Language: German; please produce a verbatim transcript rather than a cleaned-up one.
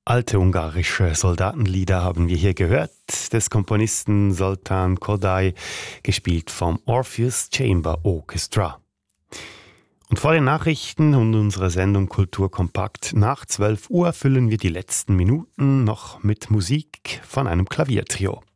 Alte ungarische Soldatenlieder haben wir hier gehört, des Komponisten Zoltán Kodály, gespielt vom Orpheus Chamber Orchestra. Und vor den Nachrichten und unserer Sendung Kultur kompakt nach zwölf Uhr füllen wir die letzten Minuten noch mit Musik von einem Klaviertrio.